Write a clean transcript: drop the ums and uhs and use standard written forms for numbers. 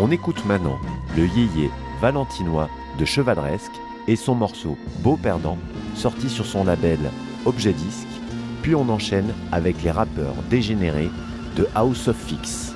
On écoute maintenant le yéyé valentinois de Chevadresque et son morceau Beau Perdant, sorti sur son label Objet Disque, puis on enchaîne avec les rappeurs dégénérés de House of Fix.